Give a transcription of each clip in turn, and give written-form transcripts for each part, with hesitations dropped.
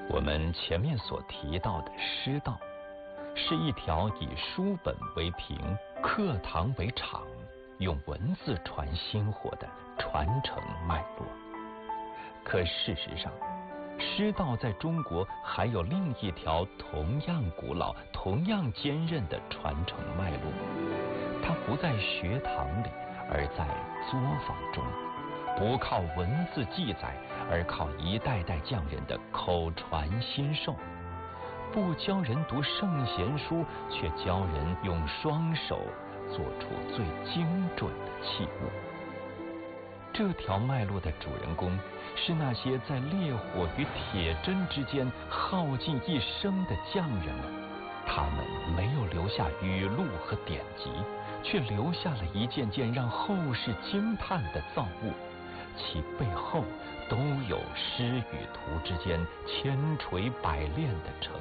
我们前面所提到的师道，是一条以书本为凭、课堂为场，用文字传薪火的传承脉络。可事实上，师道在中国还有另一条同样古老、同样坚韧的传承脉络。它不在学堂里，而在作坊中，不靠文字记载，而靠一代代匠人的口传心授。不教人读圣贤书，却教人用双手做出最精准的器物。这条脉络的主人公是那些在烈火与铁针之间耗尽一生的匠人们。他们没有留下语录和典籍，却留下了一件件让后世惊叹的造物，其背后都有师与徒之间千锤百炼的成。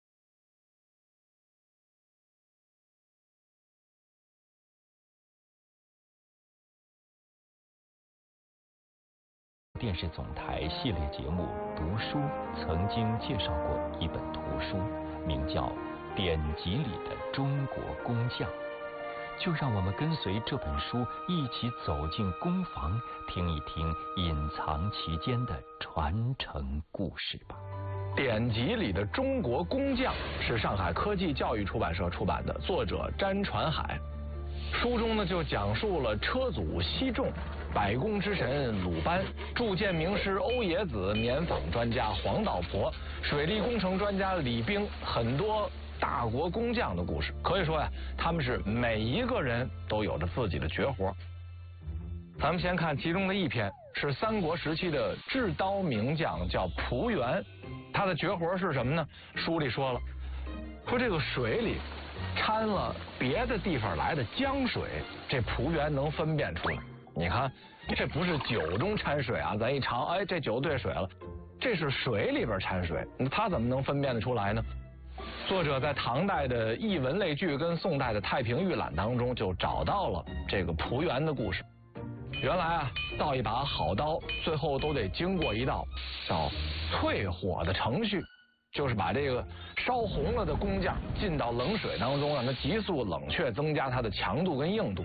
电视总台系列节目《读书》曾经介绍过一本图书，名叫《典籍里的中国工匠》。就让我们跟随这本书一起走进工坊，听一听隐藏其间的传承故事吧。 典籍里的中国工匠是上海科技教育出版社出版的，作者詹传海。书中呢就讲述了车祖西仲、百工之神鲁班、铸剑名师欧冶子、棉纺专家黄道婆、水利工程专家李冰很多大国工匠的故事。可以说呀，他们是每一个人都有着自己的绝活。咱们先看其中的一篇，是三国时期的制刀名匠，叫蒲原。他的绝活是什么呢？书里说了，说这个水里掺了别的地方来的江水，这蒲原能分辨出来。你看，这不是酒中掺水啊，咱一尝，哎，这酒兑水了，这是水里边掺水，他怎么能分辨得出来呢？作者在唐代的艺文类聚跟宋代的太平御览当中就找到了这个蒲原的故事。原来啊，造一把好刀，最后都得经过一道叫淬火的程序，就是把这个烧红了的工匠浸到冷水当中，让它急速冷却，增加它的强度跟硬度。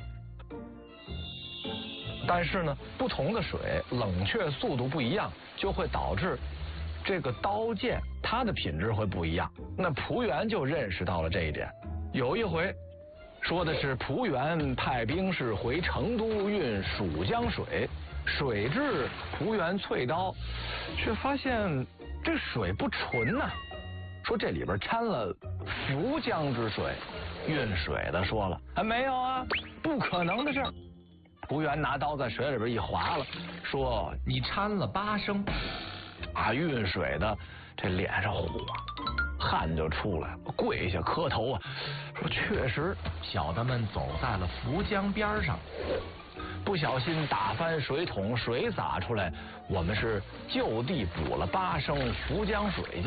但是呢，不同的水冷却速度不一样，就会导致这个刀剑它的品质会不一样。那蒲原就认识到了这一点。有一回说的是蒲原派兵士回成都运蜀江水，水至蒲原淬刀，却发现这水不纯呐，说这里边掺了涪江之水。运水的说了，没有啊，不可能的事。蒲原拿刀在水里边一划了，说你掺了8升。啊，运水的这脸上火，汗就出来了，跪下磕头啊，说确实，小的们走在了涪江边上，不小心打翻水桶，水洒出来，我们是就地补了8升涪江水进